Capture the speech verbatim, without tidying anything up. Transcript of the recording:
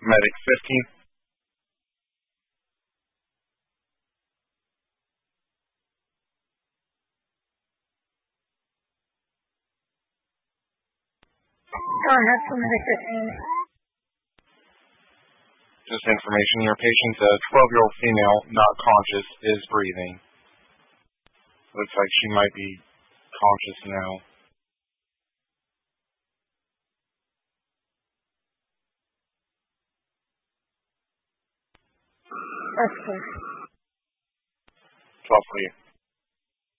Medic fifteen. Go ahead for Medic fifteen. Just information, your patient's a twelve-year-old female, not conscious, is breathing. Looks like she might be conscious now. That's good. twelve for you.